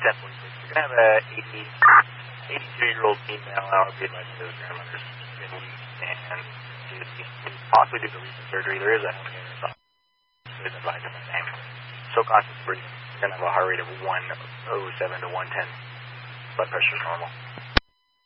1046. We're going to have a 82-year-old female out be advised to the grandmother's and to possibly do the recent surgery. There is a healthcare is advised of my name. So constant breathing. We're going to have a heart rate of 107 to 110. Blood pressure is normal.